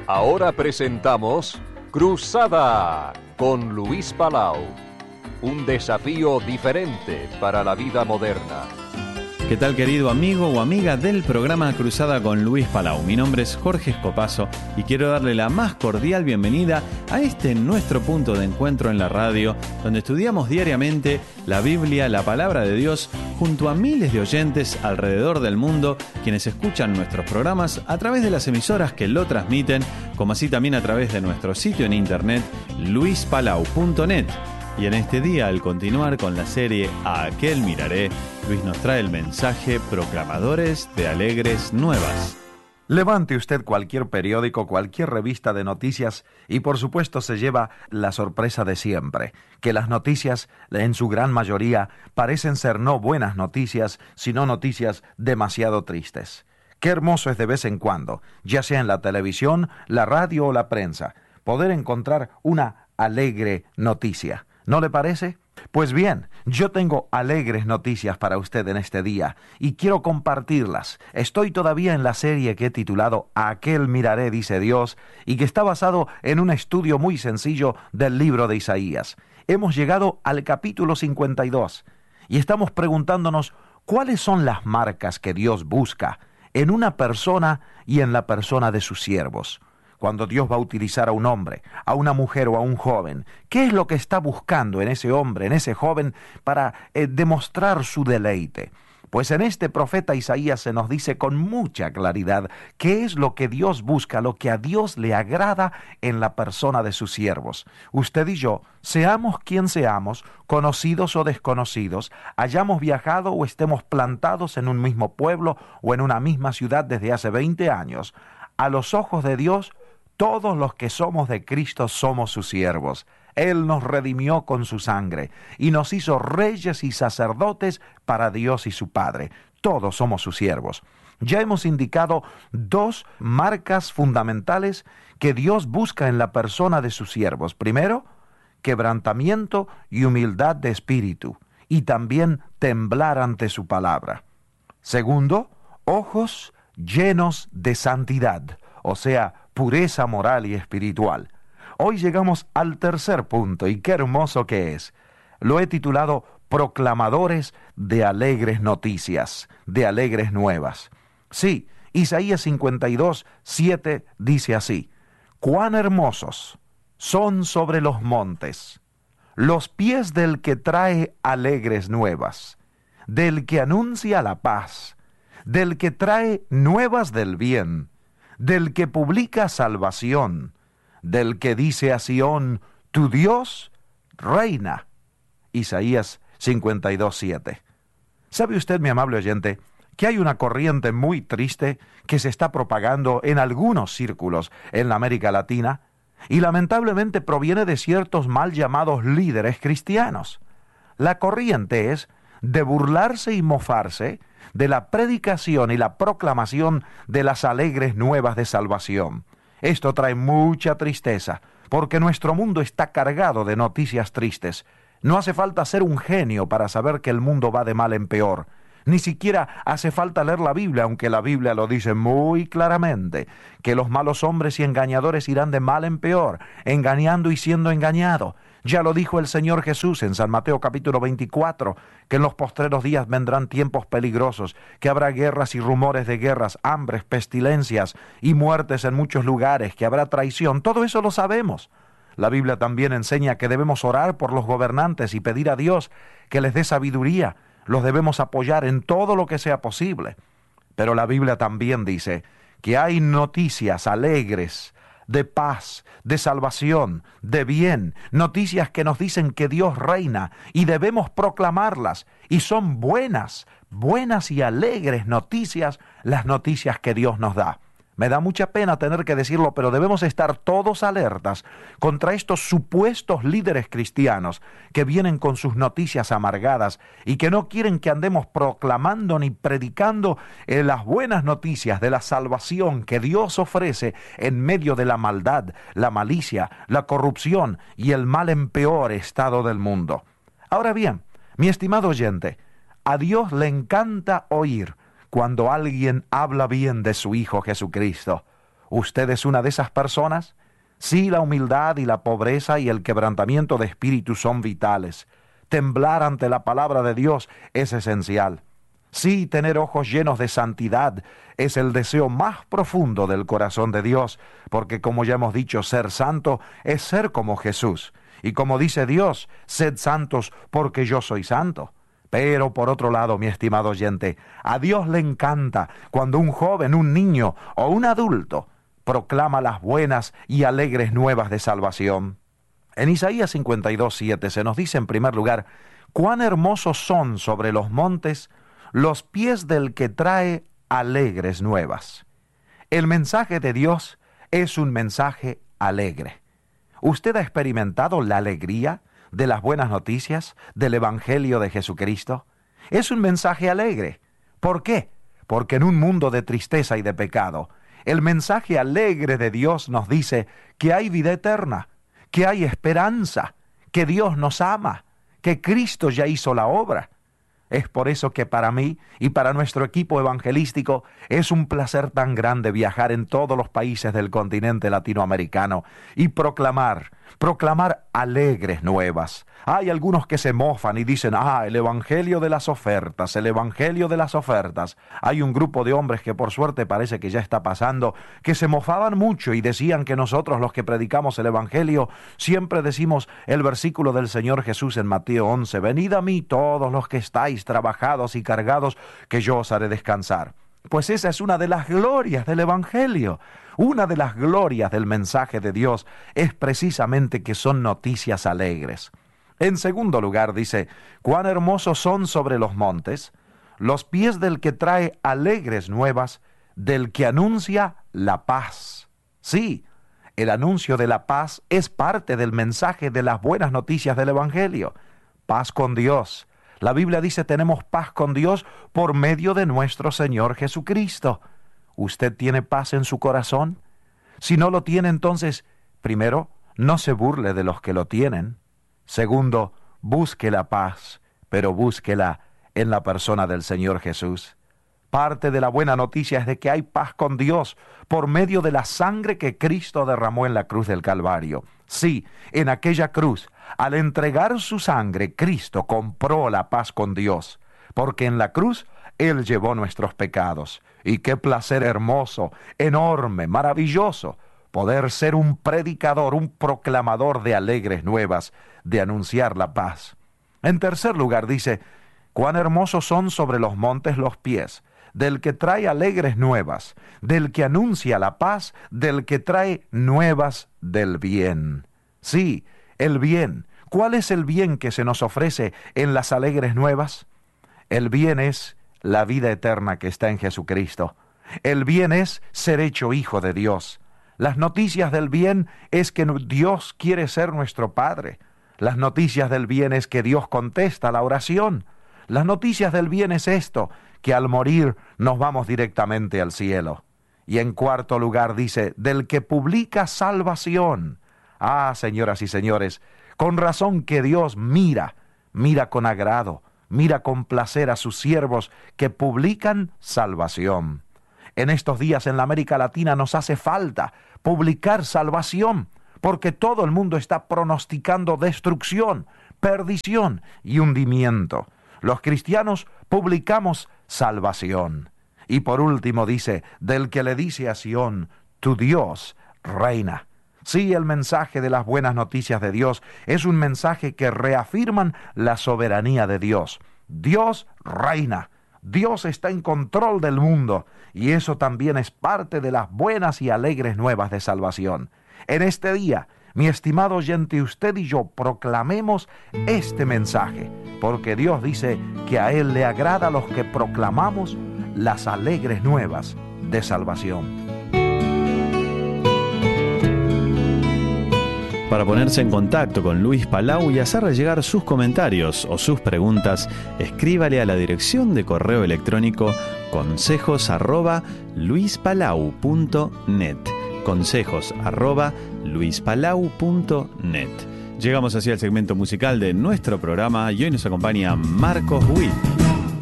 Ahora presentamos Cruzada con Luis Palau. Un desafío diferente para la vida moderna. ¿Qué tal, querido amigo o amiga del programa Cruzada con Luis Palau? Mi nombre es Jorge Escopazo y quiero darle la más cordial bienvenida a este nuestro punto de encuentro en la radio, donde estudiamos diariamente la Biblia, la palabra de Dios, junto a miles de oyentes alrededor del mundo, quienes escuchan nuestros programas a través de las emisoras que lo transmiten, como así también a través de nuestro sitio en internet, luispalau.net. Y en este día, al continuar con la serie A Aquel Miraré, Luis nos trae el mensaje Proclamadores de Alegres Nuevas. Levante usted cualquier periódico, cualquier revista de noticias y por supuesto se lleva la sorpresa de siempre, que las noticias, en su gran mayoría, parecen ser no buenas noticias, sino noticias demasiado tristes. Qué hermoso es de vez en cuando, ya sea en la televisión, la radio o la prensa, poder encontrar una alegre noticia. ¿No le parece? Pues bien, yo tengo alegres noticias para usted en este día y quiero compartirlas. Estoy todavía en la serie que he titulado A Aquel Miraré, dice Dios, y que está basado en un estudio muy sencillo del libro de Isaías. Hemos llegado al capítulo 52 y estamos preguntándonos cuáles son las marcas que Dios busca en una persona y en la persona de sus siervos. Cuando Dios va a utilizar a un hombre, a una mujer o a un joven, ¿qué es lo que está buscando en ese hombre, en ese joven, para demostrar su deleite? Pues en este profeta Isaías se nos dice con mucha claridad qué es lo que Dios busca, lo que a Dios le agrada en la persona de sus siervos. Usted y yo, seamos quien seamos, conocidos o desconocidos, hayamos viajado o estemos plantados en un mismo pueblo o en una misma ciudad desde hace 20 años, a los ojos de Dios, todos los que somos de Cristo somos sus siervos. Él nos redimió con su sangre y nos hizo reyes y sacerdotes para Dios y su Padre. Todos somos sus siervos. Ya hemos indicado dos marcas fundamentales que Dios busca en la persona de sus siervos. Primero, quebrantamiento y humildad de espíritu, y también temblar ante su palabra. Segundo, ojos llenos de santidad, o sea, pureza moral y espiritual. Hoy llegamos al tercer punto, y qué hermoso que es. Lo he titulado Proclamadores de Alegres Noticias, de Alegres Nuevas. Sí, Isaías 52, 7 dice así: «Cuán hermosos son sobre los montes los pies del que trae alegres nuevas, del que anuncia la paz, del que trae nuevas del bien, del que publica salvación, del que dice a Sión, tu Dios reina». Isaías 52:7. ¿Sabe usted, mi amable oyente, que hay una corriente muy triste que se está propagando en algunos círculos en la América Latina y lamentablemente proviene de ciertos mal llamados líderes cristianos? La corriente es de burlarse y mofarse de la predicación y la proclamación de las alegres nuevas de salvación. Esto trae mucha tristeza, porque nuestro mundo está cargado de noticias tristes. No hace falta ser un genio para saber que el mundo va de mal en peor. Ni siquiera hace falta leer la Biblia, aunque la Biblia lo dice muy claramente, que los malos hombres y engañadores irán de mal en peor, engañando y siendo engañados. Ya lo dijo el Señor Jesús en San Mateo capítulo 24, que en los postreros días vendrán tiempos peligrosos, que habrá guerras y rumores de guerras, hambres, pestilencias y muertes en muchos lugares, que habrá traición. Todo eso lo sabemos. La Biblia también enseña que debemos orar por los gobernantes y pedir a Dios que les dé sabiduría. Los debemos apoyar en todo lo que sea posible. Pero la Biblia también dice que hay noticias alegres, de paz, de salvación, de bien, noticias que nos dicen que Dios reina y debemos proclamarlas, y son buenas y alegres noticias, las noticias que Dios nos da. Me da mucha pena tener que decirlo, pero debemos estar todos alertas contra estos supuestos líderes cristianos que vienen con sus noticias amargadas y que no quieren que andemos proclamando ni predicando las buenas noticias de la salvación que Dios ofrece en medio de la maldad, la malicia, la corrupción y el mal en peor estado del mundo. Ahora bien, mi estimado oyente, a Dios le encanta oír cuando alguien habla bien de su Hijo Jesucristo. ¿Usted es una de esas personas? Sí, la humildad y la pobreza y el quebrantamiento de espíritu son vitales. Temblar ante la palabra de Dios es esencial. Sí, tener ojos llenos de santidad es el deseo más profundo del corazón de Dios, porque como ya hemos dicho, ser santo es ser como Jesús. Y como dice Dios, sed santos porque yo soy santo. Pero por otro lado, mi estimado oyente, a Dios le encanta cuando un joven, un niño o un adulto proclama las buenas y alegres nuevas de salvación. En Isaías 52:7 se nos dice en primer lugar, cuán hermosos son sobre los montes los pies del que trae alegres nuevas. El mensaje de Dios es un mensaje alegre. ¿Usted ha experimentado la alegría de las buenas noticias del Evangelio de Jesucristo? Es un mensaje alegre. ¿Por qué? Porque en un mundo de tristeza y de pecado, el mensaje alegre de Dios nos dice que hay vida eterna, que hay esperanza, que Dios nos ama, que Cristo ya hizo la obra. Es por eso que para mí y para nuestro equipo evangelístico es un placer tan grande viajar en todos los países del continente latinoamericano y proclamar alegres nuevas. Hay algunos que se mofan y dicen, el evangelio de las ofertas, el evangelio de las ofertas. Hay un grupo de hombres que por suerte parece que ya está pasando, que se mofaban mucho y decían que nosotros los que predicamos el evangelio siempre decimos el versículo del Señor Jesús en Mateo 11, venid a mí todos los que estáis trabajados y cargados, que yo os haré descansar. Pues esa es una de las glorias del evangelio. Una de las glorias del mensaje de Dios es precisamente que son noticias alegres. En segundo lugar dice, cuán hermosos son sobre los montes los pies del que trae alegres nuevas, del que anuncia la paz. Sí, el anuncio de la paz es parte del mensaje de las buenas noticias del Evangelio. Paz con Dios. La Biblia dice tenemos paz con Dios por medio de nuestro Señor Jesucristo. ¿Usted tiene paz en su corazón? Si no lo tiene, entonces, primero, no se burle de los que lo tienen. Segundo, busque la paz, pero búsquela en la persona del Señor Jesús. Parte de la buena noticia es de que hay paz con Dios por medio de la sangre que Cristo derramó en la cruz del Calvario. Sí, en aquella cruz, al entregar su sangre, Cristo compró la paz con Dios, porque en la cruz Él llevó nuestros pecados. Y qué placer hermoso, enorme, maravilloso, poder ser un predicador, un proclamador de alegres nuevas, de anunciar la paz. En tercer lugar dice, cuán hermosos son sobre los montes los pies del que trae alegres nuevas, del que anuncia la paz, del que trae nuevas del bien. Sí, el bien. ¿Cuál es el bien que se nos ofrece en las alegres nuevas? El bien es la vida eterna que está en Jesucristo. El bien es ser hecho hijo de Dios. Las noticias del bien es que Dios quiere ser nuestro Padre. Las noticias del bien es que Dios contesta la oración. Las noticias del bien es esto, que al morir nos vamos directamente al cielo. Y en cuarto lugar dice, del que publica salvación. Señoras y señores, con razón que Dios mira con agrado, mira con placer a sus siervos que publican salvación. En estos días en la América Latina nos hace falta publicar salvación, porque todo el mundo está pronosticando destrucción, perdición y hundimiento. Los cristianos publicamos salvación. Y por último dice, del que le dice a Sión, tu Dios reina. Sí, el mensaje de las buenas noticias de Dios es un mensaje que reafirman la soberanía de Dios. Dios reina. Dios está en control del mundo, y eso también es parte de las buenas y alegres nuevas de salvación. En este día, mi estimado oyente, usted y yo proclamemos este mensaje, porque Dios dice que a Él le agrada a los que proclamamos las alegres nuevas de salvación. Para ponerse en contacto con Luis Palau y hacerle llegar sus comentarios o sus preguntas, escríbale a la dirección de correo electrónico consejos@luispalau.net. consejos@luispalau.net. Llegamos así al segmento musical de nuestro programa y hoy nos acompaña Marcos Witt.